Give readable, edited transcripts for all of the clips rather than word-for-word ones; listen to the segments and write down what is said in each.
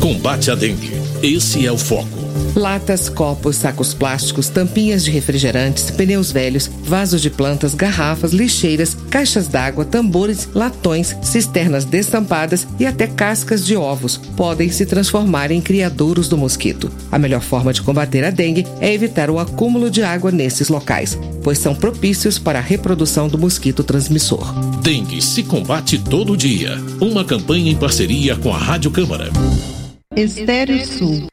Combate à dengue. Esse é o foco. Latas, copos, sacos plásticos, tampinhas de refrigerantes, pneus velhos, vasos de plantas, garrafas, lixeiras, caixas d'água, tambores, latões, cisternas destampadas e até cascas de ovos podem se transformar em criadouros do mosquito. A melhor forma de combater a dengue é evitar o acúmulo de água nesses locais, pois são propícios para a reprodução do mosquito transmissor. Dengue se combate todo dia. Uma campanha em parceria com a Rádio Câmara. Estéreo Sul.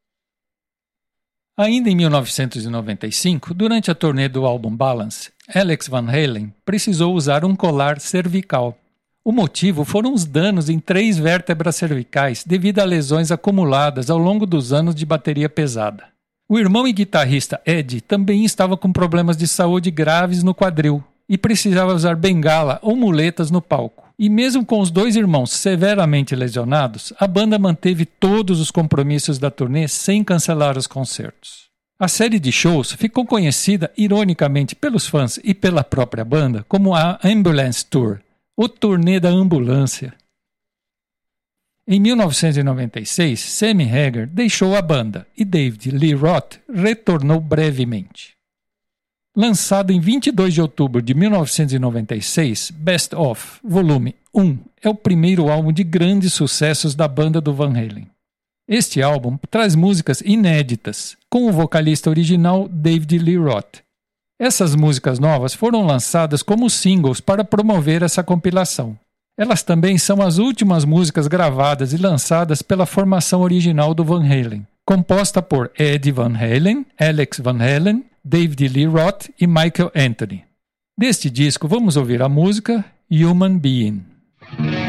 Ainda em 1995, durante a turnê do álbum Balance, Alex Van Halen precisou usar um colar cervical. O motivo foram os danos em 3 vértebras cervicais devido a lesões acumuladas ao longo dos anos de bateria pesada. O irmão e guitarrista Ed também estava com problemas de saúde graves no quadril e precisava usar bengala ou muletas no palco. E mesmo com os 2 irmãos severamente lesionados, a banda manteve todos os compromissos da turnê sem cancelar os concertos. A série de shows ficou conhecida, ironicamente, pelos fãs e pela própria banda como a Ambulance Tour, o turnê da ambulância. Em 1996, Sammy Hagar deixou a banda e David Lee Roth retornou brevemente. Lançado em 22 de outubro de 1996, Best Of, volume 1, é o primeiro álbum de grandes sucessos da banda do Van Halen. Este álbum traz músicas inéditas, com o vocalista original David Lee Roth. Essas músicas novas foram lançadas como singles para promover essa compilação. Elas também são as últimas músicas gravadas e lançadas pela formação original do Van Halen, composta por Eddie Van Halen, Alex Van Halen, David Lee Roth e Michael Anthony. Deste disco vamos ouvir a música Human Being.